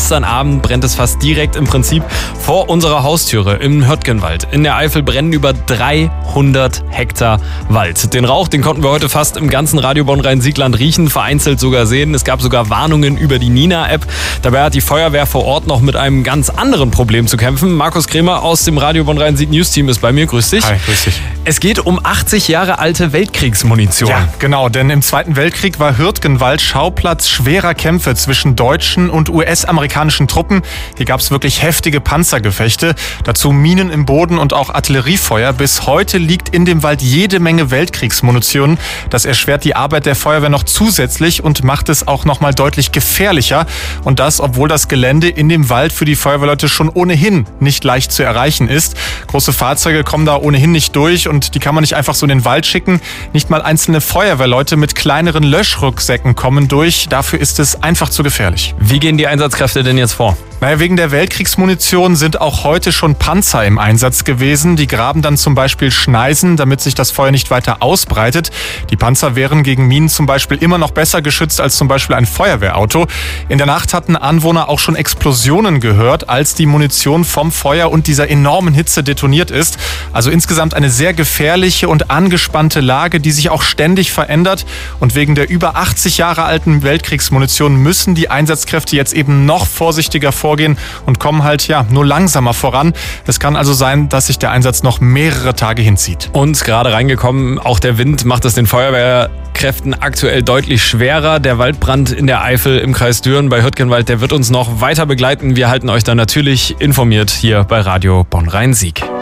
gestern Abend brennt es fast direkt im Prinzip vor unserer Haustüre im Hürtgenwald. In der Eifel brennen über 300 Hektar Wald. Den Rauch, den konnten wir heute fast im ganzen Radio Bonn-Rhein-Sieg-Land riechen, vereinzelt sogar sehen. Es gab sogar Warnungen über die Nina-App. Dabei hat die Feuerwehr vor Ort noch mit einem ganz anderen Problem zu kämpfen. Markus Kremer aus dem Radio Bonn-Rhein-Sieg-News-Team ist bei mir. Grüß dich. Hi, grüß dich. Es geht um 80 Jahre alte Weltkriegsmunition. Ja, genau, denn im Zweiten Weltkrieg war Hürtgenwald Schauplatz schwerer Kämpfe zwischen deutschen und US-amerikanischen Truppen. Hier gab es wirklich heftige Panzergefechte, dazu Minen im Boden und auch Artilleriefeuer. Bis heute liegt in dem Wald jede Menge Weltkriegsmunition. Das erschwert die Arbeit der Feuerwehr noch zusätzlich und macht es auch noch mal deutlich gefährlicher. Und das, obwohl das Gelände in dem Wald für die Feuerwehrleute schon ohnehin nicht leicht zu erreichen ist. Große Fahrzeuge kommen da ohnehin nicht durch und die kann man nicht einfach so in den Wald schicken. Nicht mal einzelne Feuerwehrleute mit kleineren Löschrucksäcken kommen durch. Dafür ist es einfach zu gefährlich. Wie gehen die Einsatzkräfte denn jetzt vor? Naja, wegen der Weltkriegsmunition sind auch heute schon Panzer im Einsatz gewesen. Die graben dann zum Beispiel Schneisen, damit sich das Feuer nicht weiter ausbreitet. Die Panzer wären gegen Minen zum Beispiel immer noch besser geschützt als zum Beispiel ein Feuerwehrauto. In der Nacht hatten Anwohner auch schon Explosionen gehört, als die Munition vom Feuer und dieser enormen Hitze detoniert ist. Also insgesamt eine sehr gefährliche und angespannte Lage, die sich auch ständig verändert. Und wegen der über 80 Jahre alten Weltkriegsmunition müssen die Einsatzkräfte jetzt eben noch vorsichtiger vorgehen und kommen halt nur langsamer voran. Es kann also sein, dass sich der Einsatz noch mehrere Tage hinzieht. Und gerade reingekommen, auch der Wind macht es den Feuerwehrkräften aktuell deutlich schwerer. Der Waldbrand in der Eifel im Kreis Düren bei Hürtgenwald, der wird uns noch weiter begleiten. Wir halten euch dann natürlich informiert hier bei Radio Bonn-Rhein-Sieg.